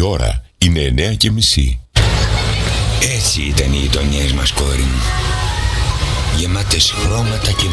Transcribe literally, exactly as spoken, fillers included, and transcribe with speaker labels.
Speaker 1: ώρα είναι εννέα και μισή.
Speaker 2: Έτσι ήταν οι γειτονιές μας, κόρη μου. Γεμάτες χρώματα και